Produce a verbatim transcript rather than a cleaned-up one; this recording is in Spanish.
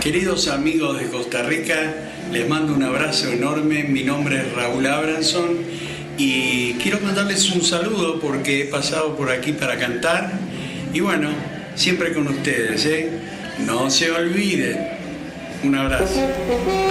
Queridos amigos de Costa Rica, les mando un abrazo enorme. Mi nombre es Raúl Abranson y quiero mandarles un saludo porque he pasado por aquí para cantar y bueno, siempre con ustedes, ¿eh? No se olviden. Un abrazo.